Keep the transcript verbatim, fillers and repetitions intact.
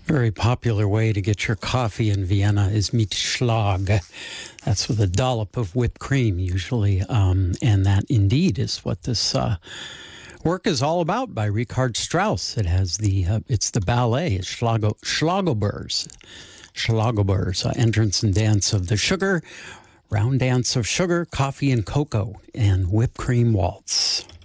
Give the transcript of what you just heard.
Very popular way to get your coffee in Vienna is mit Schlag. That's with a dollop of whipped cream, usually. Um, and that indeed is what this uh, work is all about by Richard Strauss. It has the, uh, it's the ballet, it's Schlago, Schlagobers. Schlagobers, uh, entrance and dance of the sugar, round dance of sugar, coffee and cocoa, and whipped cream waltz.